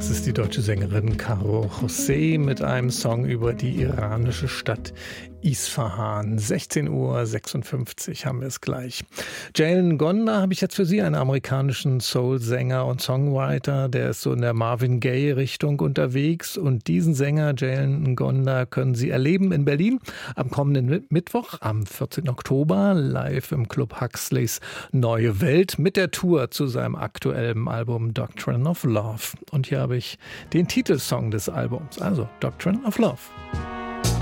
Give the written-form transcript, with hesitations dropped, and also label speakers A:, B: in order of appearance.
A: Das ist die deutsche Sängerin Caro José mit einem Song über die iranische Stadt Isfahan. 16:56 Uhr haben wir es gleich. Jalen Ngonda habe ich jetzt für Sie, einen amerikanischen Soul-Sänger und Songwriter. Der ist so in der Marvin Gaye-Richtung unterwegs. Und diesen Sänger, Jalen Ngonda, können Sie erleben in Berlin am kommenden Mittwoch, am 14. Oktober, live im Club Huxleys Neue Welt mit der Tour zu seinem aktuellen Album Doctrine of Love. Und hier habe ich den Titelsong des Albums, also Doctrine of Love.